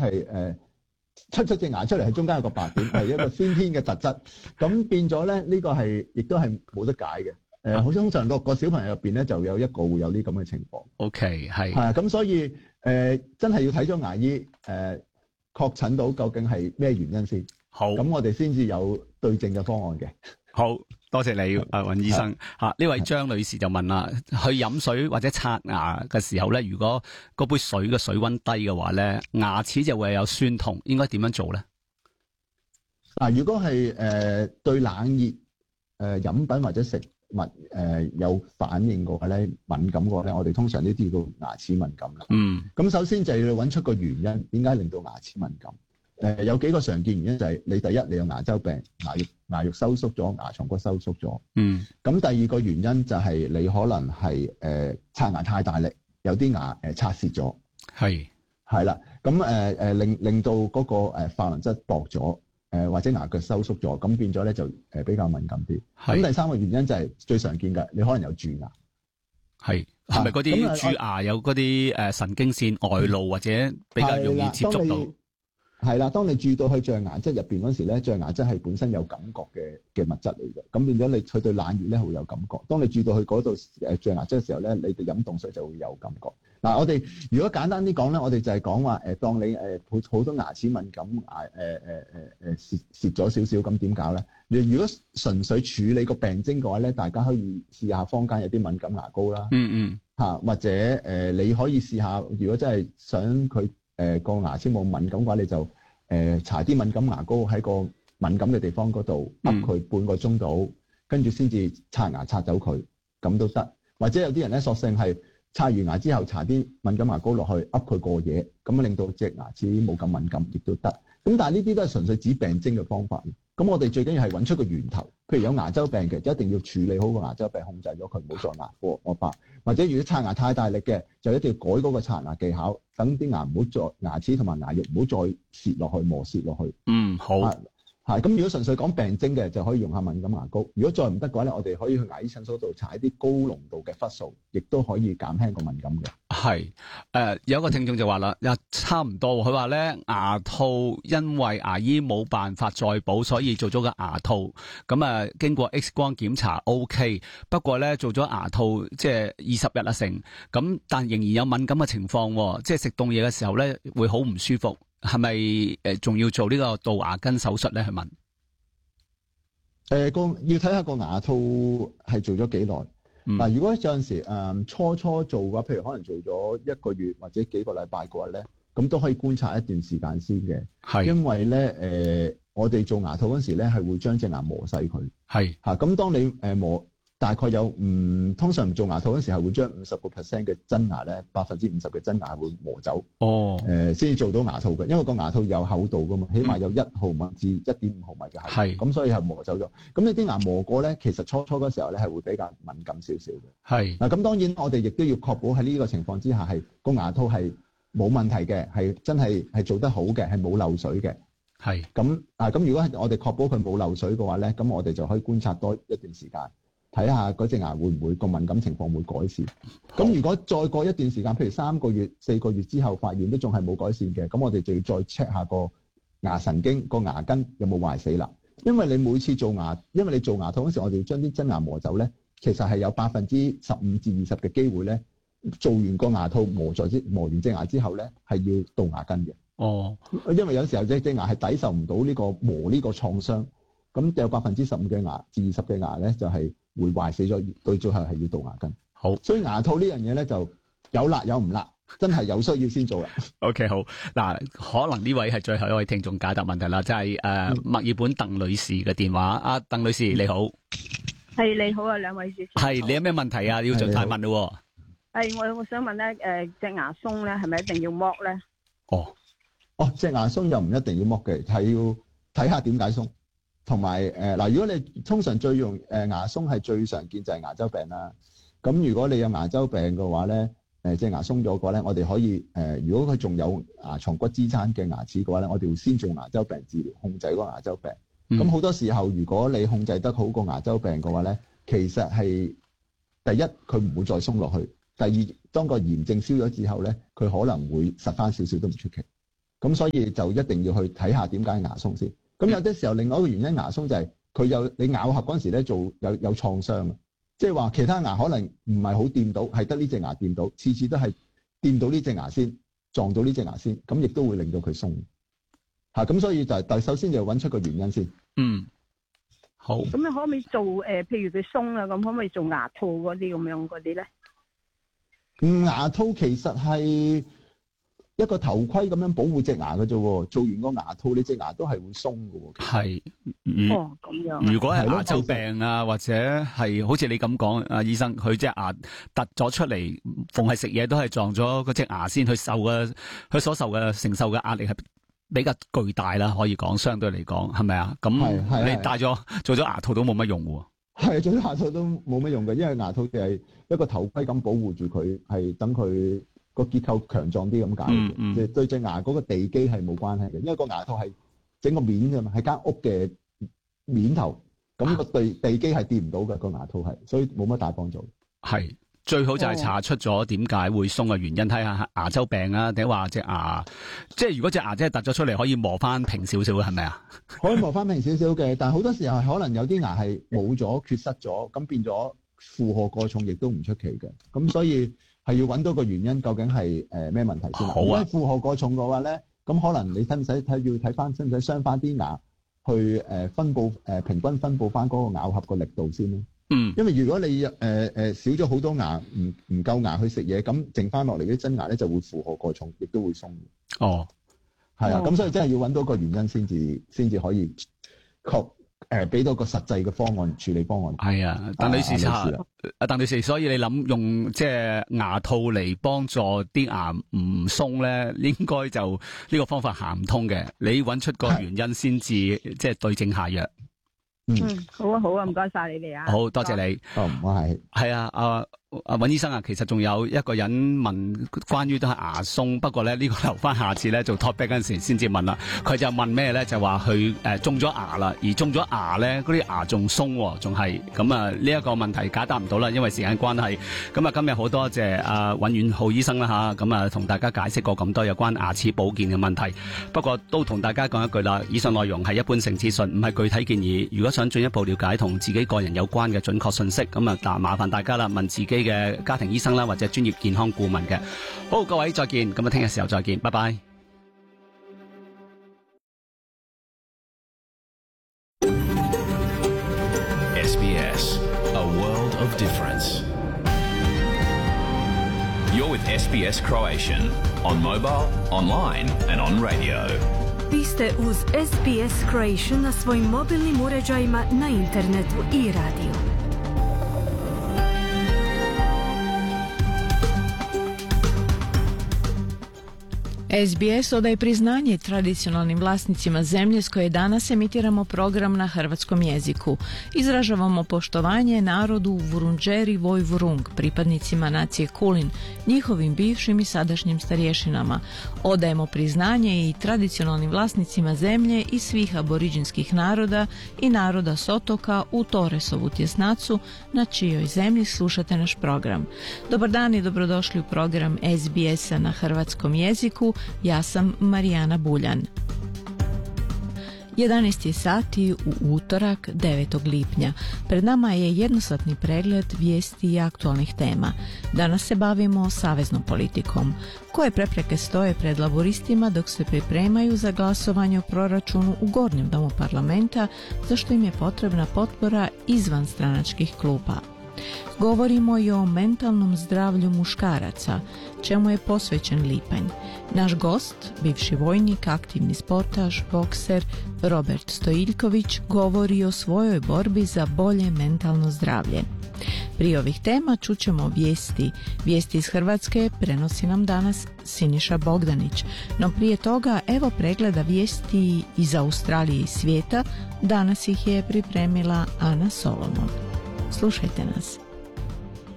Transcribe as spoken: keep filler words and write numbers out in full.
係誒出出隻牙出嚟，係中間有個白點，係一個先天嘅特質。咁變咗咧，呢、這個係亦都係冇得解嘅。誒、呃，好通常六個小朋友入邊咧，就有一個會有啲咁嘅情況。 OK， 係。係啊，咁所以誒、呃，真係要睇咗牙醫誒，確、呃、診到究竟係咩原因先。 好。咁我哋先至有對症嘅方案嘅。 好多謝你，阿尹醫生吓。呢位張女士就問啦，去飲水或者刷牙嘅時候咧，如果嗰杯水嘅水溫低嘅話咧，牙齒就會有酸痛，應該點樣做咧？ 嗱、啊，如果係誒、呃、對冷熱誒、呃、飲品或者食物誒、呃、有反應嘅話咧，敏感嘅話咧，我哋通常都知道牙齒敏感啦。嗯。咁首先就要揾出個原因，點解令到牙齒敏感？誒、呃、有幾個常見原因就係你第一，你有牙周病，牙肉牙肉收縮咗，牙床骨收縮咗。嗯。咁第二個原因就係你可能係誒、呃、刷牙太大力，有啲牙誒刷蝕咗。係。係啦。咁誒誒令令到嗰、那個誒琺瑯質薄咗，誒、呃、或者牙腳收縮咗，咁變咗咧就誒比較敏感啲。咁第三個原因就係最常見嘅，你可能有蛀牙。係。係咪嗰啲蛀牙有嗰啲誒神經線外露、嗯、或者比較容易接觸到？係啦，當你蛀到去象牙質入邊嗰時咧，象牙質係本身有感覺嘅嘅物質嚟嘅，咁變咗你佢對冷熱咧會有感覺。當你蛀到去嗰度誒象牙質嘅時候咧，你哋飲凍水就會有感覺。嗱、啊，我哋如果簡單啲講咧，我哋就係講話誒，當你誒好好多牙齒敏感牙誒誒誒誒蝕蝕咗少少，咁點搞咧？你如果純粹處理個病徵嘅話咧，大家可以試下坊間有啲敏感牙膏啦，嗯嗯，嚇、啊、或者誒、呃、你可以試下，如果真係想佢。誒個牙齒冇敏感嘅話，你就誒搽啲敏感牙膏喺個敏感嘅地方嗰度，噏佢半個鐘度，跟住先至刷牙刷走佢，咁都得。或者有啲人咧，索性係刷完牙之後搽啲敏感牙膏落去，噏佢過夜，咁令到隻牙齒冇咁敏感，亦都得。咁但係呢啲都係純粹指病徵嘅方法。咁我哋最緊要係揾出個源頭。譬如有牙周病嘅，一定要處理好個牙周病，控制咗佢，唔好再牙過惡化。或者如果刷牙太大力嘅，就一定要改嗰個刷牙技巧，等啲牙唔好再牙齒同埋牙肉唔好再蝕落去磨蝕落去。嗯，好。係咁，如果純粹講病徵嘅，就可以用下敏感牙膏。如果再唔得嘅話咧，我哋可以去牙醫診所度搽一啲高濃度嘅氟素，亦都可以減輕個敏感嘅。係，誒、呃、有一個聽眾就話啦，又差唔多，佢話咧牙套因為牙醫冇辦法再補，所以做咗個牙套。咁啊，經過 X 光檢查 OK， 不過咧做咗牙套即係二十日啊成，咁但仍然有敏感嘅情況，即係食凍嘢嘅時候咧會好唔舒服。係咪誒仲要做呢個杜牙根手術咧？去問誒個、呃、要睇下個牙套係做咗幾耐。嗱、嗯，如果有陣時誒、嗯、初初做嘅話，譬如可能做咗一個月或者幾個禮拜嘅話咧，咁都可以觀察一段時間先嘅。係因為咧誒、呃，我哋做牙套嗰時咧係會將隻牙磨細佢。係嚇，咁當你誒磨。大概有唔、嗯、通常做牙套嗰時候會將五十個 percent 嘅真牙咧，百分之五十嘅真牙會磨走。哦，誒先至做到牙套嘅，因為個牙套有厚度噶嘛，起碼有一毫米至一點五毫米嘅厚度。係，咁所以係磨走咗。咁你啲牙磨過咧，其實初初嗰時候咧係會比較敏感少少嘅。係。嗱，咁當然我哋亦都要確保喺呢個情況之下係個牙套係冇問題嘅，係真係係做得好嘅，係冇漏水嘅。係。咁啊，咁如果係我哋確保佢冇漏水嘅話咧，咁我哋就可以觀察多一段時間。睇下嗰隻牙會唔會個敏感情況會改善。咁如果再過一段時間，譬如三個月、四個月之後發現都仲係冇改善嘅，咁我哋就要再 check 下個牙神經、個牙根有冇壞死啦。因為你每次做牙，因為你做牙套嗰時，我哋要將啲真牙磨走咧，其實係有百分之十五至二十嘅機會咧，做完個牙套磨咗之磨完隻牙之後咧，係要杜牙根嘅。哦，因為有時候隻隻牙係抵受唔到呢個磨呢個創傷，咁有百分之十五嘅牙至二十嘅牙咧就係、是。會壞死咗，到最後係要杜牙根。好，所以牙套呢樣嘢咧就有辣有唔辣，真係有需要先做啦。OK， 好嗱，可能呢位係最後一位聽眾解答問題啦，就係誒墨爾本鄧女士嘅電話。阿鄧女士你好， 係你好啊，兩位主持。 係你有咩問題啊？要盡快問咯。 係我我想問咧，誒隻牙鬆咧係咪一定要剝咧？ 哦，哦，隻牙鬆又唔一定要剝嘅，係要睇下點解鬆。同埋誒嗱，如果你通常最用誒、呃、牙鬆係最常見就係牙周病啦。咁如果你有牙周病嘅話咧，誒即係牙鬆咗嘅話咧，我哋可以誒、呃，如果佢仲有牙床骨支撐嘅牙齒嘅話咧，我哋會先做牙周病治療，控制嗰個牙周病。咁好、嗯、多時候，如果你控制得好個牙周病嘅話咧，其實係第一佢唔會再鬆落去，第二當個炎症消咗之後咧，佢可能會實翻少少都唔出奇。 咁所以就一定要去睇下點解牙鬆先。咁有啲時候另外一個原因牙鬆就係佢有你咬合嗰陣時咧做有有創傷啊，即係話其他牙可能唔係好掂到，係得呢隻牙掂到，次次都係掂到呢隻牙先撞到呢隻牙先，咁亦都會令到佢鬆嚇。咁所以就係但首先就揾出個原因先。 嗯，好。咁你可唔可以做誒、呃？譬如佢鬆啊，咁可唔可以做牙套嗰啲咁樣嗰啲咧？ 嗯，牙套其實係一個頭盔咁樣保護隻牙嘅啫喎，做完個牙套你隻牙都係會鬆嘅喎。 係， 哦咁樣。 如果係牙周病啊，或者係好似你咁講，阿醫生佢隻牙突咗出嚟，逢係食嘢都係撞咗嗰隻牙先，去受嘅佢所受嘅承受嘅壓力係比較巨大啦，可以講相對嚟講係咪啊？咁你戴咗做咗牙套都冇乜用喎。 係做咗牙套都冇乜用嘅，因為牙套就係一個頭盔咁保護住佢，係等佢個結構強壯啲咁解嘅。嗯嗯、對隻牙嗰個地基係冇關係嘅，因為個牙套係整個面啫嘛，係間屋嘅面頭，咁個地地基係掂唔到嘅個牙套係，所以冇乜大幫助。 係。最好就係查出咗點解會鬆嘅原因，睇下牙周病啊，定話隻牙，即係如果隻牙真係突咗出嚟，可以磨翻平少少嘅，係咪啊？ 可以磨翻平少少嘅，但係好多時候係可能有啲牙係冇咗、缺失咗，咁變咗負荷過重，亦都唔出奇嘅。咁所以係要揾到個原因，究竟係誒咩問題先？好啊。如果負荷過重嘅話咧，咁可能你使唔使睇要睇翻，使唔使傷翻啲牙去誒分佈誒平均分佈翻嗰個咬合個力度先咧？嗯，因為如果你誒誒、呃呃、少咗好多牙，唔唔夠牙去食嘢，咁剩翻落嚟啲真牙咧就會負荷過重，亦都會鬆。哦，係啊，咁、哦、所以真係要揾到個原因先至，先至可以確誒俾到個實際嘅方案處理方案。係啊，鄧女士啊，啊鄧女士，所以你諗用即係牙套嚟幫助啲牙唔鬆咧，應該就呢個方法行唔通嘅。你揾出個原因先至，即係對症下藥。嗯，好啊，好啊，唔該晒你哋啊，好多謝你。哦，唔係，係啊，阿阿尹醫生啊，其實仲有一個人問關於都係牙鬆，不過咧呢、這個留翻下次咧做 topic 嗰陣時先至問啦。佢就問咩咧？就話佢誒種咗牙啦，而種咗牙咧嗰啲牙仲鬆，仲係咁啊？呢一個問題解答唔到啦，因為時間關係。咁啊，今日好多謝阿尹遠浩醫生啦吓，咁啊同大家解釋過咁多有關牙齒保健嘅問題。不過都同大家講一句啦，以上內容係一般性資訊，唔係具體建議。如果想進一步了解同自己個人有關嘅準確信息，咁啊，嗱，麻煩大家啦，問自己嘅家庭醫生啦，或者專業健康顧問嘅。好，各位再見，咁啊，聽日時候再見，拜拜。 S B S, a world of difference. You're with S B S Croatian on mobile, online and on radio. Vi ste uz S B S Croatian na svojim mobilnim uređajima, na internetu i radiju. S B S odaje priznanje tradicionalnim vlasnicima zemlje s koje danas emitiramo program na hrvatskom jeziku. Izražavamo poštovanje narodu Vurundjeri Vojvurung, pripadnicima nacije Kulin, njihovim bivšim i sadašnjim starješinama. Odajemo priznanje i tradicionalnim vlasnicima zemlje i svih aboriđinskih naroda i naroda s otoka u Toresovu tjesnacu, na čijoj zemlji slušate naš program. Dobar dan i dobrodošli u program S B S-a na hrvatskom jeziku. Ja sam Marijana Buljan. jedanaest je sati u utorak devetog lipnja. Pred nama je jednosatni pregled vijesti i aktualnih tema. Danas se bavimo saveznom politikom. Koje prepreke stoje pred laboristima dok se pripremaju za glasovanje o proračunu u Gornjem domu parlamenta, za što im je potrebna potpora izvan stranačkih klupa. Govorimo i o mentalnom zdravlju muškaraca, čemu je posvećen lipanj. Naš gost, bivši vojnik, aktivni sportaš, bokser Robert Stojiljković, govori o svojoj borbi za bolje mentalno zdravlje. Prije ovih tema čućemo vijesti. Vijesti iz Hrvatske prenosi nam danas Siniša Bogdanić. No prije toga evo pregleda vijesti iz Australije i svijeta. Danas ih je pripremila Ana Solomon. Slušajte nas.